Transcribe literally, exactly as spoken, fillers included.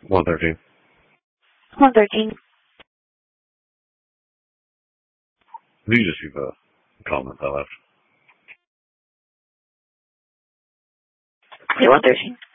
one thirteen. one thirteen. You can just leave a comment I left. Yeah, one thirteen.